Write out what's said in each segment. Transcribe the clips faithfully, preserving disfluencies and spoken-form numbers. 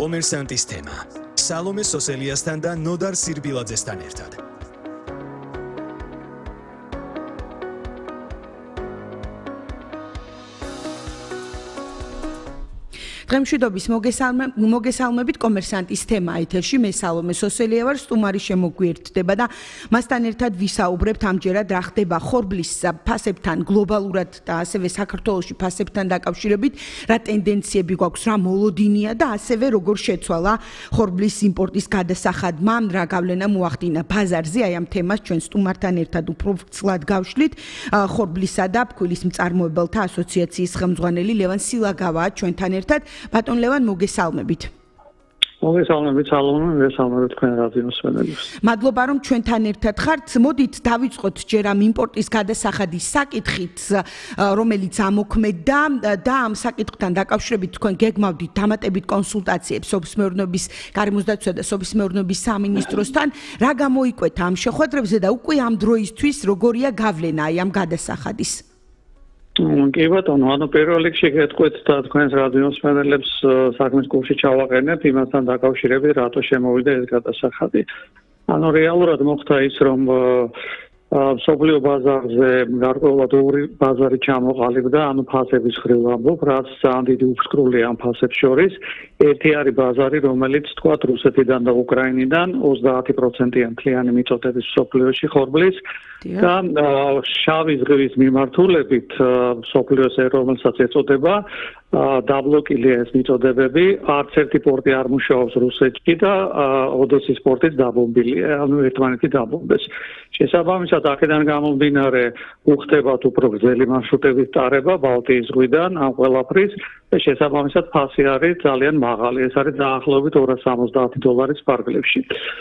კომერსანტის თემა. სალომე სოსელიასთან და ნოდარ სირბილაძესთან ერთად. დღემშვიდობის მოგესალმებით კომერსანტის თემა ეთერში მე სალომე სოსელია ვარ სტუმარი შემოგვიერთდება და მასთან ერთად ვისაუბრებთ ამჯერად რა ხდება ხორბლის ფასებთან გლობალურად და ასევე საქართველოში ფასებთან დაკავშირებით რა ტენდენციები გვაქვს რა მოლოდინია და ასევე როგორ შეცვალა ხორბლის იმპორტის გადასახადმა რა გავლენა მოახდინა ბაზარზე აი ამ თემას ჩვენ სტუმართან ერთად უფრო ცლად გავშლით ხორბლისა და ფქვილის მწარმოებელთა ასოციაციის ხელმძღვანელი ლევან სილაგავაა ჩვენთან ერთად ბატონ ლევან მოგესალმებით. მოგესალმებით სალომე, მოგესალმებით თქვენ რადიოს მსმენელებს. მადლობა რომ ჩვენთან ერთად ხართ. მოდით დავიწყოთ ჯერ ამ იმპორტის გადასახადის საკითხით, რომელიც ამოქმედა და ამ საკითხთან დაკავშირებით თქვენ გეგმავდით დამატებით კონსულტაციებს სოფლის გარემოსდაცვისა და სოფლის მეურნეობის სამინისტროსთან. რა გამოიკვეთა ამ შეხვედრებზე და უკვე ამ დროისთვის როგორია გავლენა აი ამ გადასახადის? კი ბატონო, ანუ პირველ რიგში გეტყვით და თქვენს რადიოს მსმენელებს საქმის კურსში ჩავაყენებ იმასთან დაკავშირებით, რატო შემოვიდა ეს გადასახადი. ანუ რეალურად მოხდა ის, რომ მსოფლიო ბაზარზე გარკვეულად ორი ბაზარი ჩამოყალიბდა, ანუ ფასების მხრივ ვამბობ, რაც ძალიან დიდი უფსკრულია ამ ფასებს შორის. ერთი არის ბაზარი, რომელიც თქვა რუსეთიდან და უკრაინიდან ოცდაათი პროცენტიანი მთლიანი მიწოდების მსოფლიოში ხორბლის და შავი ზღვის მიმართულებით მსოფლიოს რომელსაც ეწოდება დაბლოკილია ეს მიწოდებები, არც ერთი პორტი არ მუშაობს რუსეთში და ოდესის პორტიც დაბომბილია, ანუ ერთმანეთი დაბომბეს. შესაბამისად, აქედან გამომდინარე უხდებათ უფრო გრძელი მარშრუტების ტარება ბალტიის ზღვიდან ამ ყველაფრის და შესაბამისად ფასი არის ძალიან მაღალი, ეს არის დაახლოებით ორას სამოცდაათი დოლარის ფარგლებში.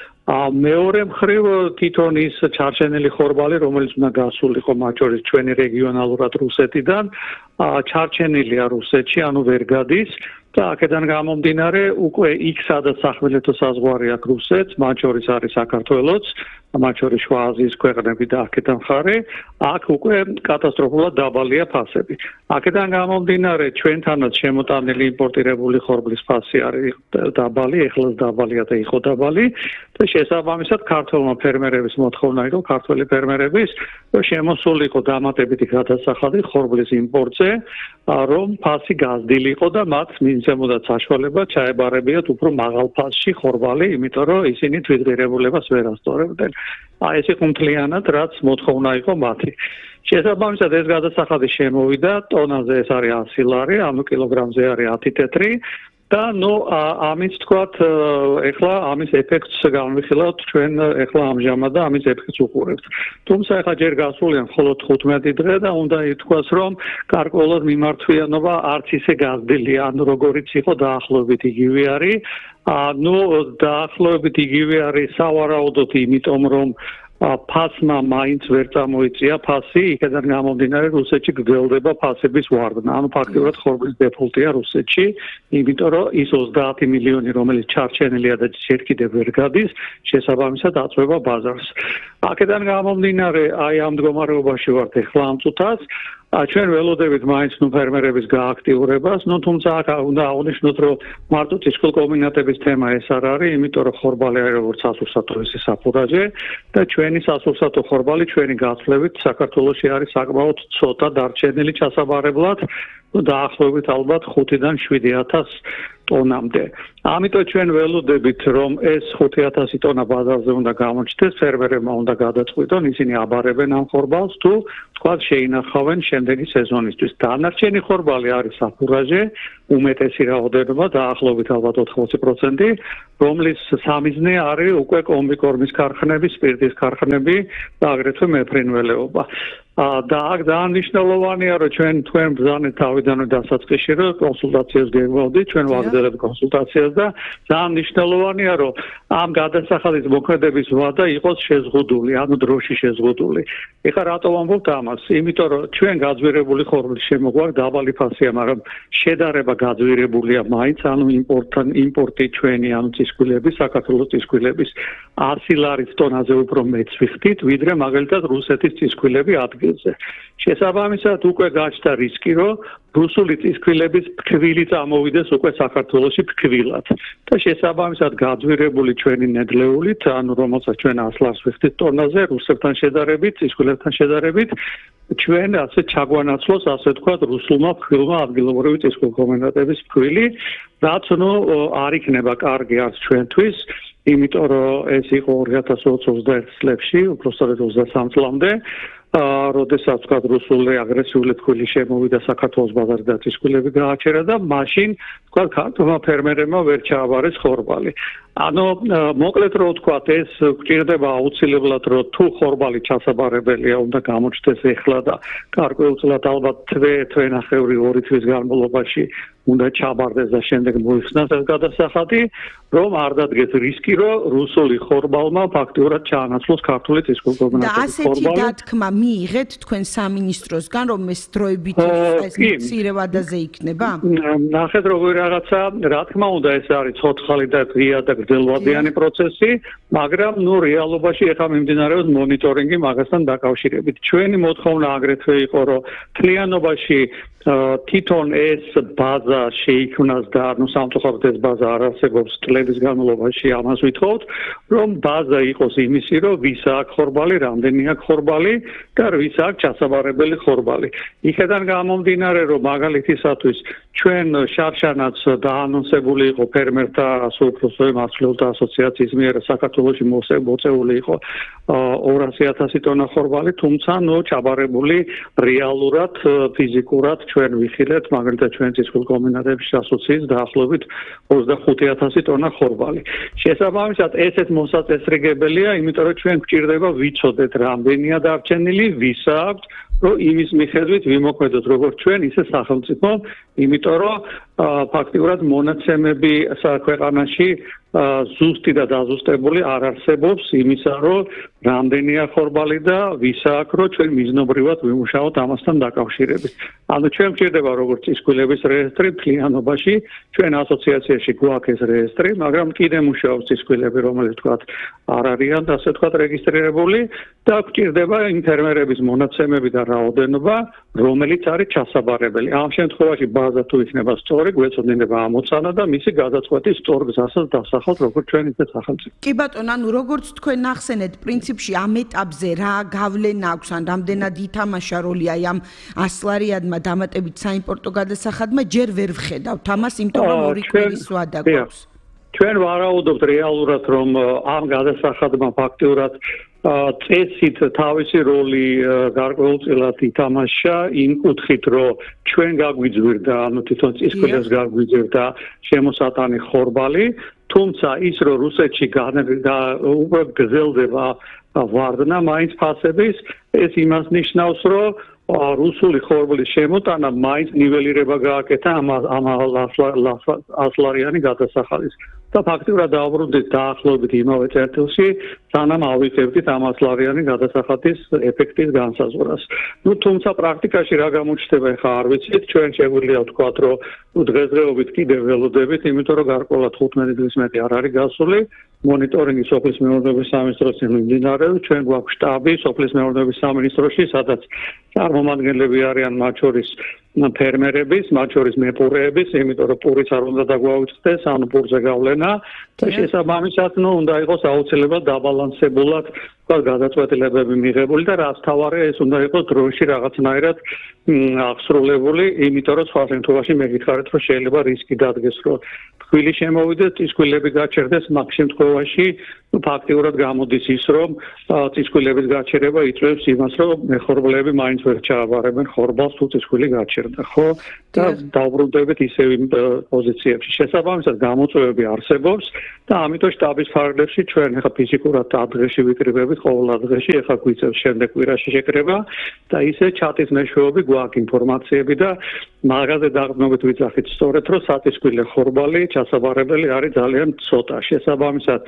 მეორე მხრივ თვითონ ის ჩარჩენილი ხორბალი, რომელიც უნდა გასულიყო მათ შორის ჩვენი რეგიონალურად რუსეთიდან, ჩარჩენილია რუსეთში, ანუ ვერ გადის და აქედან გამომდინარე უკვე იქ სადაც სახმელეთო საზღვარი აქვს რუსეთს, მათ შორის არის საქართველოც, მათ შორის შუა აზიის ქვეყნები და აქედან მხარე, აქ უკვე კატასტროფულად დაბალია ფასები. აქედან გამომდინარე ჩვენთანაც შემოტანილი იმპორტირებული ხორბლის ფასი არის დაბალი, ეხლაც დაბალია და იყო დაბალი და შესაბამისად ქართველმა ფერმერების მოთხოვნა იყო ქართველი ფერმერების რომ შემოსულიყო დამატებითი გადასახადი ხორბლის იმპორტზე, რომ ფასი გაზრდილიყო და მათ მისცემოდათ საშუალება ჩაებარებიათ უფრო მაღალ ფასში ხორბალი, იმიტომ რომ ისინი თვითღირებულებას ვერ ასწორებდნენ. აი ეს იყო მთლიანად რაც მოთხოვნა იყო მათი. შესაბამისად ეს გადასახადი შემოვიდა, ტონაზე ეს არის ასი ლარი, ანუ კილოგრამზე არის ათი თეთრი და ნუ ამის თქვათ ეხლა ამის ეფექტს განვიხილავთ ჩვენ ეხლა ამჟამად და ამის ეფექტს უყურებთ. თუმცა ეხლა ჯერ გასულია მხოლოდ თხუთმეტი დღე და უნდა ითქვას რომ გარკვეულად მიმართვიანობა არც ისე გაზრდილია, ანუ როგორიც იყო დაახლოებით იგივე არის. ანუ დაახლოებით იგივე არის სავარაუდოდ იმიტომ რომ ფასმა მაინც ვერ წამოიწია ფასი, იქიდან გამომდინარე რუსეთში გრძელდება ფასების ვარდნა. ანუ ფაქტობრივად ხორბლის დეფოლტია რუსეთში, იმიტომ რომ ის ოცდაათი მილიონი რომელიც ჩარჩენილია და ჯერ კიდევ ვერ გადის, შესაბამისად აწვევა ბაზარს. აქედან გამომდინარე აი ამ მდგომარეობაში ვართ ეხლა ამ წუთას. ჩვენ ველოდებით მაინც ნუ ფერმერების გააქტიურებას, ნუ თუმცა აქ უნდა აღნიშნოთ, რომ მარტო წისქვილ კომბინატების თემა ეს არ არის, იმიტომ რომ ხორბალი არის როგორც სასურსათო ისე საფურაჟე და ჩვენი სასურსათო ხორბალი ჩვენი გაცვლებით საქართველოში არის საკმაოდ ცოტა დარჩენილი ჩასაბარებლად, დაახლოებით ალბათ ხუთიდან შვიდი ათასი ტონამდე. ამიტომ ჩვენ ველოდებით, რომ ეს ხუთი ათასი ტონა ბაზარზე უნდა გამოჩნდეს, ფერმერებმა უნდა გადაწყვიტონ, ისინი აბარებენ ამ ხორბალს თუ თქვათ შეინახავენ შემდეგი სეზონისთვის. დანარჩენი ხორბალი არის საფურაჟე, უმეტესი რაოდენობა, დაახლოებით ალბათ ოთხმოცი პროცენტი, რომლის სამიზნე არის უკვე კომბიკორმის ქარხნები, სპირტის ქარხნები და აგრეთვე მეფრინველეობა. და აქ ძალიან მნიშვნელოვანია, რომ ჩვენ თქვენ ბრძანეთ თავიდანვე დასაწყისში, რომ კონსულტაციას გეგმავდით, ჩვენ ვაგრძელებთ კონსულტაციას და ძალიან მნიშვნელოვანია, რომ ამ გადასახადის მოქმედების ვადა იყოს შეზღუდული, ანუ დროში შეზღუდული. ეხლა რატო ვამბობთ ამას? იმიტომ რომ ჩვენ გაძვირებული ხორბლის შემოგვაქვს დაბალი ფასია, მაგრამ შედარება გაძვირებულია მაინც, ანუ იმპორტთან იმპორტი ჩვენი, ანუ წისქვილების, საქართველოს წისქვილების ასი ლარის ტონაზე უფრო მეც ვიხდით, ვიდრე მაგალითად რუსეთის წისქვილები ადგილ ადგილზე. შესაბამისად უკვე გაჩნდა რისკი, რომ რუსული წისქვილების ფქვილი წამოვიდეს უკვე საქართველოში ფქვილად. და შესაბამისად გაძვირებული ჩვენი ნედლეულით, ანუ რომელსაც ჩვენ ასლავს ვიხდით ტონაზე, რუსებთან შედარებით, წისქვილებთან შედარებით, ჩვენ ასე ჩაგვანაცვლოს, ასე ვთქვათ, რუსულმა ფქვილმა ადგილობრივი წისქვილ-კომენდანტების ფქვილი, რაც ნუ არ იქნება კარგი არც ჩვენთვის, იმიტომ რომ ეს იყო ორი ათას ოცდაერთი წლებში, უბრალოდ ოცდასამ წლამდე, როდესაც ვთქვათ, რუსული აგრესიული ფქვილი შემოვიდა საქართველოს ბაზარზე და წისქვილები გააჩერა და მაშინ ვთქვათ, ქართულმა ფერმერებმა ვერ ჩააბარეს ხორბალი. ანუ მოკლედ რო ვთქვათ, ეს გვჭირდება აუცილებლად, რომ თუ ხორბალი ჩასაბარებელია, უნდა გამოჩნდეს ეხლა და გარკვეულწილად ალბათ თვე, თვენახევრი, ორი თვის განმავლობაში უნდა ჩაბარდეს და შემდეგ მოიხსნას ეს გადასახადი, რომ არ დადგეს რისკი, რომ რუსული ხორბალმა ფაქტიურად ჩაანაცვლოს ქართული წისქვილ-კომენდანტების ხორბალი. და ასეთი დათქმა მიიღეთ თქვენ სამინისტროსგან, რომ ეს დროებით ეს მცირე ვადაზე იქნება? ნახეთ როგორი რაღაცა, რა თქმა უნდა, ეს არის ცოცხალი და ღია და გრძელვადიანი პროცესი, მაგრამ ნუ რეალობაში ეხლა მიმდინარეობს მონიტორინგი მაგასთან დაკავშირებით. ჩვენი მოთხოვნა აგრეთვე იყო, რომ თლიანობაში თვითონ ეს ბაზა შეიქმნას და ანუ სამწუხაროდ ეს ბაზა არ არსებობს წლების განმავლობაში, ამას ვითხოვთ, რომ ბაზა იყოს იმისი, რომ ვის აქვს ხორბალი, რამდენი აქვს ხორბალი და ვის აქვს ჩასაბარებელი ხორბალი. იქედან გამომდინარე, რომ მაგალითისათვის ჩვენ შარშანაც დაანონსებული იყო ფერმერთა სოფლოსო მასშტაბთა ასოციაციის მიერ საქართველოში მოწეული იყო ორასი ათასი ტონა ხორბალი, თუმცა ნუ ჩაბარებული რეალურად ფიზიკურად ჩვენ ვიხილეთ, მაგალითად ჩვენ წისქვილ-კომენდანტების ასოციაციის დაახლოებით ოცდახუთი ათასი ტონა ხორბალი. შესაბამისად, ესეც მოსაწესრიგებელია, იმიტომ რომ ჩვენ გვჭირდება ვიცოდეთ რამდენია დარჩენილი, ვის აქვს, რომ იმის მიხედვით ვიმოქმედოთ როგორც ჩვენ, ისე სახელმწიფო, იმიტომ რომ ფაქტიურად მონაცემები საქვეყანაში ზუსტი და დაზუსტებული არ არსებობს იმისა, რომ რამდენია ხორბალი და ვის აქვს, რომ ჩვენ მიზნობრივად ვიმუშაოთ ამასთან დაკავშირებით. ანუ ჩვენ გვჭირდება როგორც წისქვილების რეესტრი მთლიანობაში, ჩვენ ასოციაციაში გვაქვს ეს რეესტრი, მაგრამ კიდე მუშაობს წისქვილები, რომელიც თქვათ არ არიან ასე თქვათ რეგისტრირებული და გვჭირდება იმ ფერმერების მონაცემები და რაოდენობა, რომელიც არის ჩასაბარებელი. ამ შემთხვევაში ბაზა თუ იქნება სწორი, გვეცოდინება ამოცანა და მისი გადაწყვეტი სწორ გზასაც დასახავთ, როგორც ჩვენ ისე სახელმწიფო. კი ბატონო, ანუ როგორც თქვენ ნახსენეთ, პრინციპში ამ ეტაპზე რა გავლენა აქვს, ან რამდენად ითამაშა როლი აი ამ ასლარიანმა დამატებით საიმპორტო გადასახადმა, ჯერ ვერ ვხედავთ ამას, იმიტომ რომ ორი კვირის ვადა გვაქვს. ჩვენ ვარაუდობთ რეალურად, რომ ამ გადასახადმა ფაქტიურად წესით თავისი როლი გარკვეულწილად ითამაშა იმ კუთხით, რომ ჩვენ გაგვიძვირდა, ანუ თვითონ წისქვილებს გაგვიძვირდა შემოსატანი ხორბალი, თუმცა ის, რომ რუსეთში უკვე გრძელდება ვარდნა მაინც ფასების, ეს იმას ნიშნავს, რომ რუსული ხორბლის შემოტანა მაინც ნიველირება გააკეთა ამ ასლარიანი გადასახადის. და ფაქტიურად დაუბრუნდით დაახლოებით იმავე წერტილში, სანამ ავიღებდით ამ ასლარიანი გადასახადის ეფექტის განსაზღვრას. ნუ თუმცა პრაქტიკაში რა გამოჩნდება, ხა არ ვიცით, ჩვენ შეგვიძლია ვთქვათ, რომ დღესდღეობით კიდევ ველოდებით, იმიტომ რომ გარკვეულად თხუთმეტი დღის მეტი არ არის გასული, მონიტორინგი სოფლის მეურნეობის სამინისტროში მიმდინარეობს, ჩვენ გვაქვს შტაბი სოფლის მეურნეობის სამინისტროში, სადაც წარმომადგენლები არიან მათ შორის ფერმერების, მათ შორის მეპურეების, იმიტომ რომ პურიც არ უნდა დაგვაუწყდეს, ანუ პურზე გავლენა და შესაბამისად, ნუ უნდა იყოს აუცილებლად დაბალანსებულად გადაწყვეტილებები მიღებული და რაც თავარი ეს უნდა იყოს დროში რაღაცნაირად აღსრულებული, იმიტომ რომ სხვა შემთხვევაში მეკითხარით, რომ შეიძლება რისკი დადგეს, რომ ფქვილი შემოვიდეს, წისქვილები გაჩერდეს, მაგ შემთხვევაში ფაქტიურად გამოდის ის, რომ წისქვილების გაჩერება იწვევს იმას, რომ მეხორბლები მაინც ვერ ჩააბარებენ ხორბალს, თუ წისქვილი გაჩერდა, ხო? და დაუბრუნდებით ისევ იმ პოზიციებში. შესაბამისად, გამოწვევები არსებობს და ამიტომ შტაბის ფარგლებში ჩვენ ახლა ფიზიკურად ადრეში ვიკრიბებით, ყოველ ადრეში, ახლა გვიწევს შემდეგ კვირაში შეკრება და ისე ჩატის მეშვეობით გვაქვს ინფორმაციები და მაგაზე დაყრდნობით ვიძახით სწორედ, რომ საწისქვილე ხორბალი ჩასაბარებელი არის ძალიან ცოტა. შესაბამისად,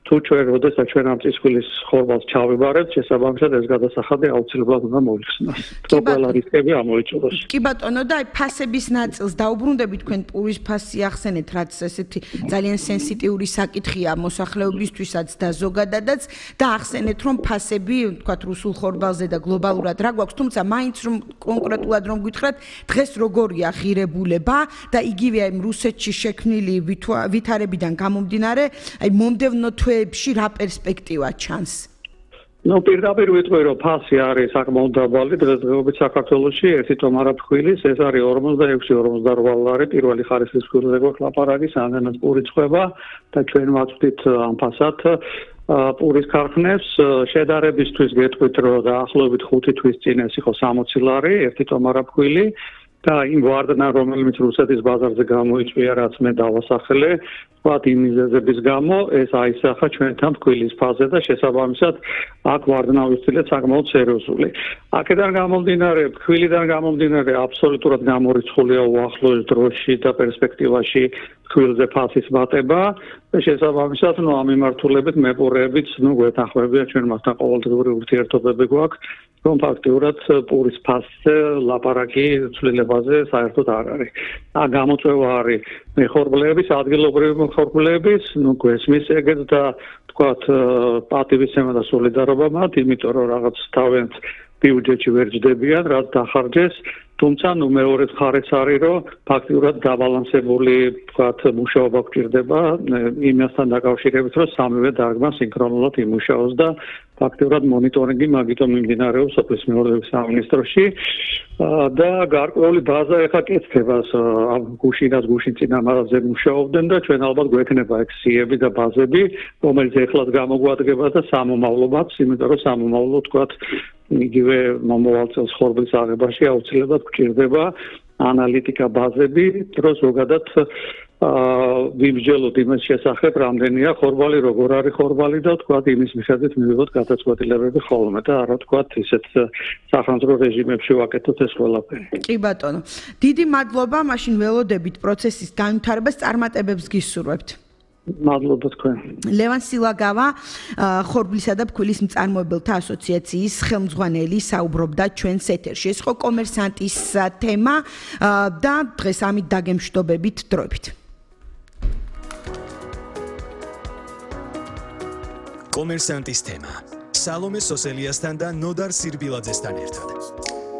თუ ჩვენ როდესაც ჩვენ ამ წისქვილის ხორბალს ჩავიბარებთ, შესაბამისად ეს გადასახადი აუცილებლად უნდა მოიხსნას. თუ ყველა რისკები ამოიწუროს. კი ბატონო, და აი ფასების ნაწილს დაუბრუნდებით, თქვენ პურის ფასი ახსენეთ, რაც ესეთი ძალიან სენსიტიური საკითხია მოსახლეობისთვისაც და ზოგადადაც და ახსენეთ, რომ ფასები, თქვათ, რუსულ ხორბალზე და გლობალურად რა გვაქვს, თუმცა მაინც რომ კონკრეტულად რომ გითხრათ, დღეს როგორია ღირებულება და იგივე აი რუსეთში შექმნილი ვითარებიდან გამომდინარე, აი მომდევნო თვეებში რა პერსპექტივა ჩანს? ნუ პირდაპირ ვიტყვი რომ ფასი არის საკმაოდ დაბალი დღესდღეობით საქართველოში ერთი ტომარა ფხვილის ეს არის ორმოცდაექვსი ორმოცდაოთხ ლარი პირველი ხარისხის ფხვილზე გვაქვს ლაპარაკი სანდანაც პური წვება და ჩვენ ვაწვდით ამ ფასად პურის ქარხნებს შედარებისთვის გეტყვით რომ დაახლოებით ხუთი თვის წინ ეს იყო სამოცი ლარი ერთი ტომარა ფხვილი და იმ ვარდნა რომელიც რუსეთის ბაზარზე გამოიწვია რაც მე დავასახელე ვთქვათ იმ მიზეზების გამო ეს აისახა ჩვენთან ფქვილის ფაზე და შესაბამისად აქ ვარდნა ვისწილეთ საკმაოდ სერიოზული. აქედან გამომდინარე, ფქვილიდან გამომდინარე აბსოლუტურად გამორიცხულია უახლოეს დროში და პერსპექტივაში ფქვილზე ფასის მატება და შესაბამისად ნუ ამ მიმართულებით მეპურეებით ნუ გვეთანხმებია ჩვენ მასთან ყოველდღიური ურთიერთობები გვაქვს რომ ფაქტიურად პურის ფასზე ლაპარაკი ცვლილებაზე საერთოდ არ არის. აქ გამოწვევა არის მეხორბლეების, ადგილობრივი მეხორბლეების, ნუ გვესმის ეგეთ და თქვათ პატივისცემა და სოლიდარობა მათ, იმიტომ რომ რაღაც თავიანთ ბიუჯეტში ვერ ჯდებიან, რაც დახარჯეს, თუმცა ნუ მეორე მხარეს არის, რომ ფაქტიურად დაბალანსებული თქვათ მუშაობა გვჭირდება იმასთან დაკავშირებით, რომ სამივე დარგმა სინქრონულად იმუშაოს და ფაქტიურად მონიტორინგი მაგიტომ მიმდინარეობს სოფლის მეურნეობის სამინისტროში და გარკვეული ბაზა ეხა კეთდება გუშინაც გუშინ წინამარაზე მუშაობდნენ და ჩვენ ალბათ გვექნება ეგ სიები და ბაზები, რომელიც ეხლაც გამოგვადგება და სამომავლობაც, იმიტომ რომ სამომავლო თქვათ იგივე მომავალ წელს ხორბლის აღებაში აუცილებლად გვჭირდება ანალიტიკა ბაზები, რომ ზოგადად ვიმსჯელოთ იმის შესახებ, რამდენია ხორბალი, როგორ არის ხორბალი და თქვათ იმის მიხედვით მივიღოთ გადაწყვეტილებები ხოლმე და არა თქვათ ისეთ სახანძრო რეჟიმებში ვაკეთოთ ეს ყველაფერი. კი ბატონო, დიდი მადლობა, მაშინ ველოდებით პროცესის განვითარებას, წარმატებებს გისურვებთ. მადლობა თქვენ. ლევან სილაგავა, ხორბლისა და ფქვილის მწარმოებელთა ასოციაციის ხელმძღვანელი საუბრობდა ჩვენს ეთერში. ეს იყო კომერსანტის თემა და დღეს ამით დაგემშვიდობებით დროებით. კომერსანტის თემა. სალომე სოსელიასთან და ნოდარ სირბილაძესთან ერთად.